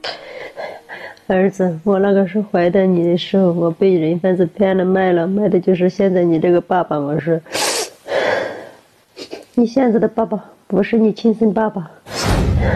儿子，我那个时候怀的你的时候，我被人贩子骗了卖了，卖的就是现在你这个爸爸。我说，你现在的爸爸不是你亲生爸爸。